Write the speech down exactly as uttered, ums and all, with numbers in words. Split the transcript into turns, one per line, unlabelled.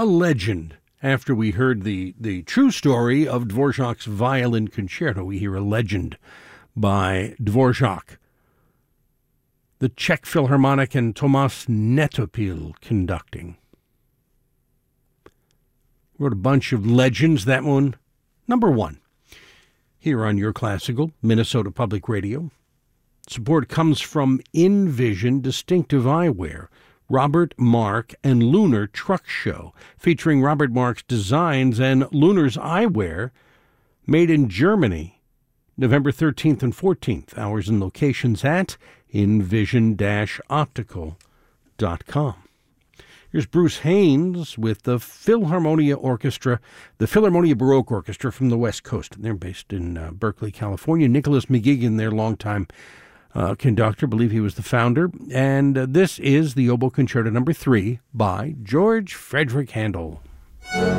a legend. After we heard the, the true story of Dvorak's Violin Concerto, we hear a legend by Dvorak. The Czech Philharmonic and Tomáš Netopil conducting. Wrote a bunch of legends, that one, number one. Here on Your Classical, Minnesota Public Radio. Support comes from InVision Distinctive Eyewear, Robert Mark and Lunar Truck Show, featuring Robert Mark's designs and Lunar's eyewear, made in Germany, November thirteenth and fourteenth. Hours and locations at invision dash optical dot com. Here's Bruce Haynes with the Philharmonia Orchestra, the Philharmonia Baroque Orchestra from the West Coast. They're based in uh, Berkeley, California. Nicholas McGuigan, their longtime uh, conductor, I believe he was the founder. And uh, this is the Oboe Concerto number three by George Frederick Handel.